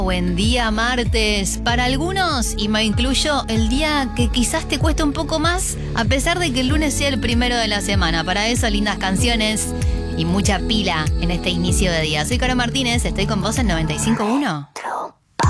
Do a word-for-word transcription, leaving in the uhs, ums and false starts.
Buen día, martes. Para algunos, y me incluyo, el día que quizás te cueste un poco más, a pesar de que el lunes sea el primero de la semana. Para eso, lindas canciones y mucha pila en este inicio de día. Soy Caro Martínez, estoy con vos en noventa y cinco punto uno.